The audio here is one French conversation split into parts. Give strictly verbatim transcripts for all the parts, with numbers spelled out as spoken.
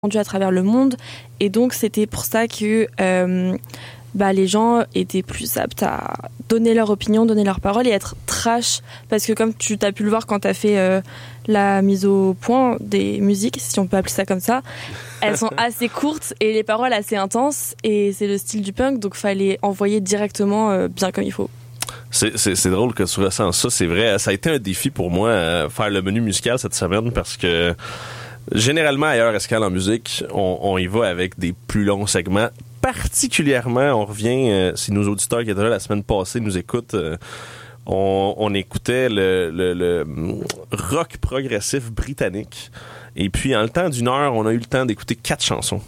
répandu à travers le monde. Et donc, c'était pour ça que euh, bah, les gens étaient plus aptes à donner leur opinion, donner leur parole et être trash. Parce que comme tu as pu le voir quand tu as fait euh, la mise au point des musiques, si on peut appeler ça comme ça, elles sont assez courtes et les paroles assez intenses. Et c'est le style du punk, donc il fallait envoyer directement euh, bien comme il faut. C'est, c'est, c'est drôle que tu ressens ça, c'est vrai. Ça a été un défi pour moi, euh, faire le menu musical cette semaine, parce que généralement, ailleurs Escale en musique, on, on y va avec des plus longs segments. Particulièrement, on revient, euh, si nos auditeurs qui étaient là la semaine passée nous écoutent, euh, on, on écoutait le, le, le rock progressif britannique. Et puis, en le temps d'une heure, on a eu le temps d'écouter quatre chansons.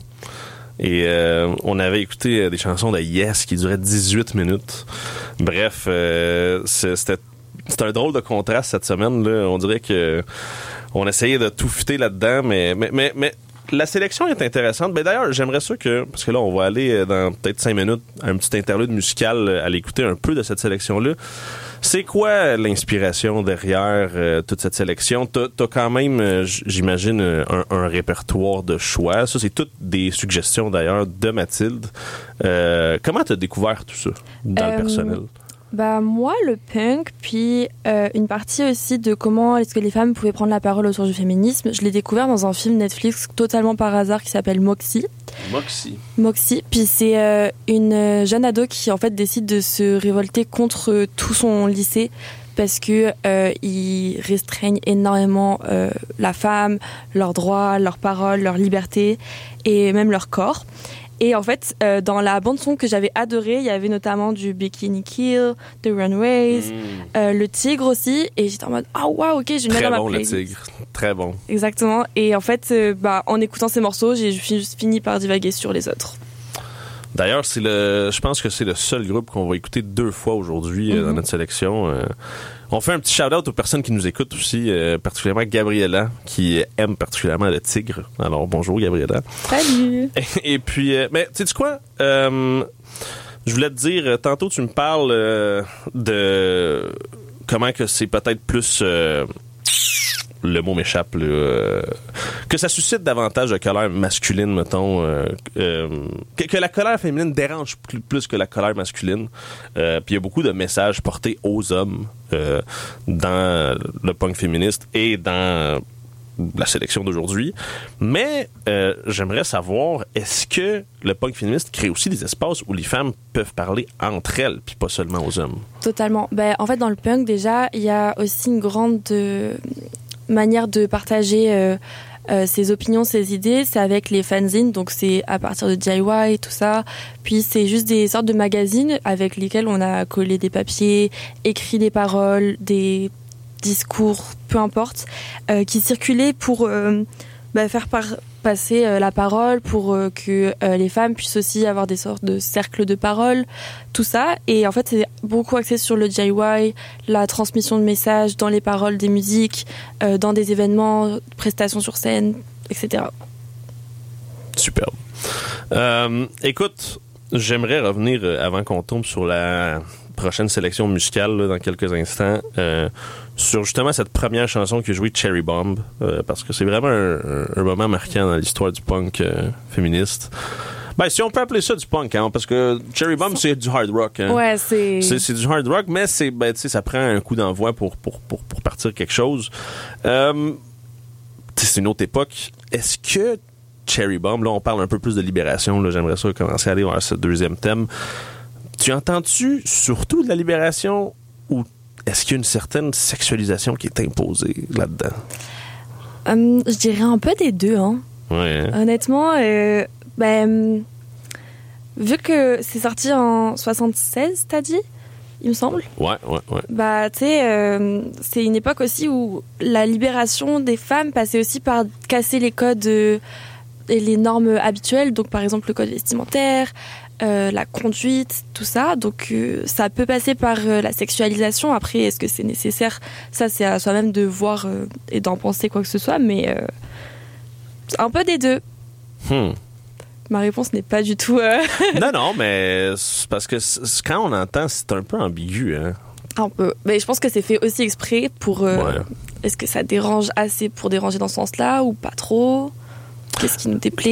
Et euh, on avait écouté des chansons de Yes qui duraient dix-huit minutes. Bref, euh, c'était, c'était un drôle de contraste cette semaine, là. On dirait que on essayait de tout fitter là-dedans, mais, mais, mais, mais la sélection est intéressante. Ben d'ailleurs, j'aimerais ça que, parce que là, on va aller dans peut-être cinq minutes à un petit interlude musical, aller écouter un peu de cette sélection-là. C'est quoi l'inspiration derrière euh, toute cette sélection? T'as, t'as quand même, euh, j'imagine, un, un répertoire de choix. Ça, c'est toutes des suggestions, d'ailleurs, de Mathilde. Euh, comment t'as découvert tout ça dans euh, le personnel? Bah moi, le punk, puis euh, une partie aussi de comment est-ce que les femmes pouvaient prendre la parole autour du féminisme. Je l'ai découvert dans un film Netflix totalement par hasard qui s'appelle Moxie. Moxie. Moxie. Puis c'est euh, une jeune ado qui en fait décide de se révolter contre tout son lycée parce que euh, ils restreignent énormément euh, la femme, leurs droits, leurs paroles, leur liberté et même leur corps. Et en fait, euh, dans la bande-son que j'avais adorée, il y avait notamment du Bikini Kill, The Runaways, mmh. euh, le Tigre aussi. Et j'étais en mode, ah oh, waouh, ok, je vais le mettre dans bon, ma playlist. Très bon, le Tigre. Très bon. Exactement. Et en fait, euh, bah, en écoutant ces morceaux, j'ai juste fini par divaguer sur les autres. D'ailleurs, c'est le, je pense que c'est le seul groupe qu'on va écouter deux fois aujourd'hui euh, mm-hmm. dans notre sélection. Euh, on fait un petit shout-out aux personnes qui nous écoutent aussi, euh, particulièrement Gabriella, qui aime particulièrement le Tigre. Alors, bonjour Gabriella. Salut! Et, et puis, euh, mais tu sais quoi? Euh, je voulais te dire, tantôt tu me parles euh, de comment que c'est peut-être plus... Euh, le mot m'échappe, là, euh, que ça suscite davantage de colère masculine, mettons, euh, euh, que, que la colère féminine dérange plus, plus que la colère masculine. Euh, puis il y a beaucoup de messages portés aux hommes euh, dans le punk féministe et dans la sélection d'aujourd'hui. Mais euh, j'aimerais savoir, est-ce que le punk féministe crée aussi des espaces où les femmes peuvent parler entre elles, puis pas seulement aux hommes? Totalement. Ben, en fait, dans le punk, déjà, il y a aussi une grande... Euh, manière de partager euh, euh, ses opinions, ses idées, c'est avec les fanzines, donc c'est à partir de D I Y et tout ça. Puis c'est juste des sortes de magazines avec lesquels on a collé des papiers, écrit des paroles, des discours, peu importe, euh, qui circulaient pour euh, bah, faire par passer euh, la parole, pour euh, que euh, les femmes puissent aussi avoir des sortes de cercles de parole, tout ça. Et en fait, c'est beaucoup axé sur le D I Y, la transmission de messages dans les paroles des musiques, euh, dans des événements, prestations sur scène, et cetera. Superbe. Euh, écoute, j'aimerais revenir, euh, avant qu'on tombe sur la prochaine sélection musicale là, dans quelques instants, euh, sur justement cette première chanson que jouait Cherry Bomb, euh, parce que c'est vraiment un, un, un moment marquant dans l'histoire du punk euh, féministe. Ben, si on peut appeler ça du punk, hein, parce que Cherry Bomb, c'est du hard rock. Hein. Ouais, c'est... c'est... C'est du hard rock, mais c'est, ben, tu sais, ça prend un coup d'envoi pour, pour, pour, pour partir quelque chose. Euh, c'est une autre époque. Est-ce que Cherry Bomb, là, on parle un peu plus de libération, là, j'aimerais ça commencer à aller vers ce deuxième thème. Tu entends-tu surtout de la libération ou est-ce qu'il y a une certaine sexualisation qui est imposée là-dedans? Um, je dirais un peu des deux. Hein. Ouais. Hein? Honnêtement, euh, ben, vu que c'est sorti en soixante-seize, t'as dit, il me semble? Ouais, ouais, ouais. Bah, tu sais, euh, c'est une époque aussi où la libération des femmes passait aussi par casser les codes euh, et les normes habituelles. Donc, par exemple, le code vestimentaire, Euh, la conduite, tout ça. Donc, euh, ça peut passer par euh, la sexualisation. Après, est-ce que c'est nécessaire? Ça, c'est à soi-même de voir euh, et d'en penser quoi que ce soit. Mais euh, un peu des deux. Hmm. Ma réponse n'est pas du tout... Euh... non, non, mais c'est parce que c'est, quand on entend, c'est un peu ambigu. Hein? Un peu. Mais je pense que c'est fait aussi exprès pour... Euh, ouais. Est-ce que ça dérange assez pour déranger dans ce sens-là ou pas trop? Qu'est-ce qui nous déplaît?